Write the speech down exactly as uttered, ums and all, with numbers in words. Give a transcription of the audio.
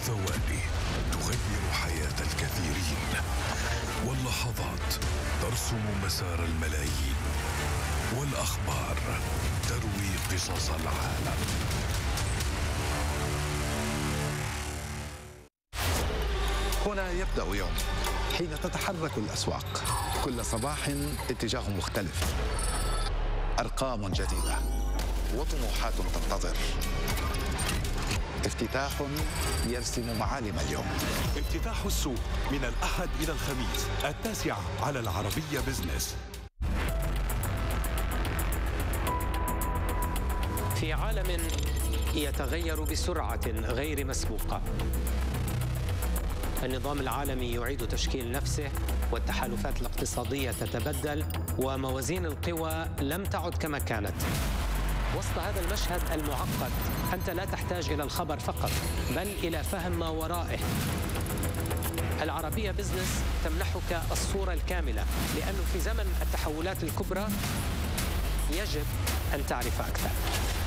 الثواني تغير حياة الكثيرين، واللحظات ترسم مسار الملايين، والأخبار تروي قصص العالم. هنا يبدأ يوم حين تتحرك الأسواق، كل صباح اتجاه مختلف، أرقام جديدة وطموحات تنتظر، افتتاح يرسم معالم اليوم. افتتاح السوق من الأحد إلى الخميس التاسعة على العربية بزنس. في عالم يتغير بسرعة غير مسبوقة، النظام العالمي يعيد تشكيل نفسه، والتحالفات الاقتصادية تتبدل، وموازين القوى لم تعد كما كانت. وسط هذا المشهد المعقد أنت لا تحتاج إلى الخبر فقط، بل إلى فهم ما ورائه. العربية بزنس تمنحك الصورة الكاملة، لأنه في زمن التحولات الكبرى يجب أن تعرف أكثر.